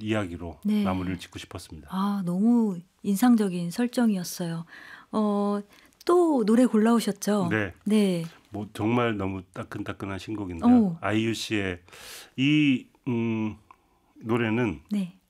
이야기로 네. 마무리를 짓고 싶었습니다. 아, 너무 인상적인 설정이었어요. 또 노래 골라오셨죠? 네. 네. 뭐 정말 너무 따끈따끈한 신곡인데요. 오, 아이유 씨의 이 노래는 네.